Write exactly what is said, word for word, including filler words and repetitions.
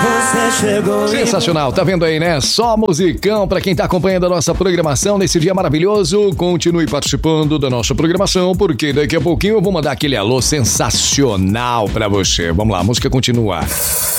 Você chegou. Sensacional, tá vendo aí, né? Só musicão pra quem tá acompanhando a nossa programação nesse dia maravilhoso. Continue participando da nossa programação, porque daqui a pouquinho eu vou mandar aquele alô sensacional pra você. Vamos lá, a música continua.